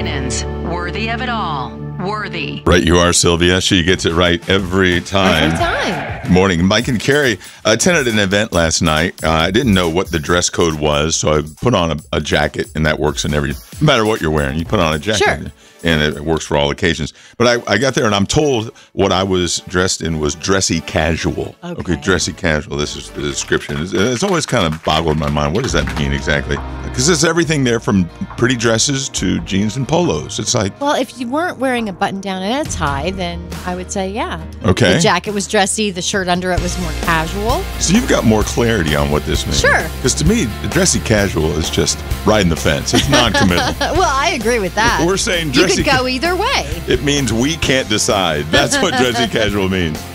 Winans. Worthy of it all. Worthy. Right, you are, Sylvia. She gets it right every time. Every time. Good morning. Mike and Carrie attended an event last night. I didn't know what the dress code was, so I put on a jacket, and that works in no matter what you're wearing. You put on a jacket. Sure. And it works for all occasions. But I got there, and I'm told what I was dressed in was dressy casual. Okay, dressy casual. This is the description. It's always kind of boggled my mind. What does that mean exactly? Because there's everything there from pretty dresses to jeans and polos. It's like... Well, if you weren't wearing a button-down and a tie, then I would say, yeah. Okay. The jacket was dressy. The shirt under it was more casual. So you've got more clarity on what this means. Sure. Because to me, dressy casual is just riding the fence. It's non-committal. Well, I agree with that. We're saying dressy... You could go either way. It means we can't decide. That's what dressy casual means.